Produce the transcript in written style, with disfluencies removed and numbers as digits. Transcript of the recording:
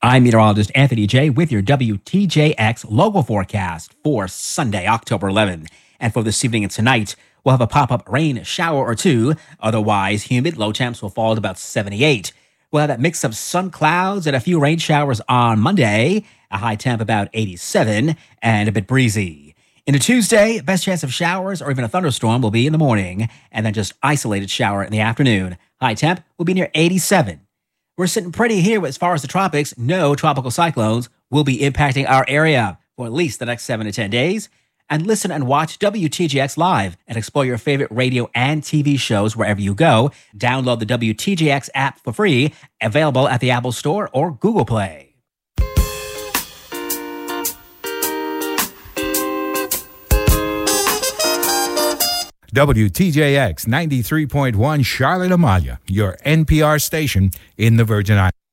I'm meteorologist Anthony J with your WTJX local forecast for Sunday, October 11th. And for this evening and tonight, we'll have a pop-up rain shower or two. Otherwise, humid. Low temps will fall to about 78. We'll have that mix of sun clouds and a few rain showers on Monday. A high temp about 87 and a bit breezy. Into Tuesday, best chance of showers or even a thunderstorm will be in the morning, and then just isolated shower in the afternoon. High temp will be near 87. We're sitting pretty here as far as the tropics. No tropical cyclones will be impacting our area for at least the next 7 to 10 days. And listen and watch WTJX Live and explore your favorite radio and TV shows wherever you go. Download the WTJX app for free, available at the Apple Store or Google Play. WTJX 93.1 Charlotte Amalia, your NPR station in the Virgin Islands.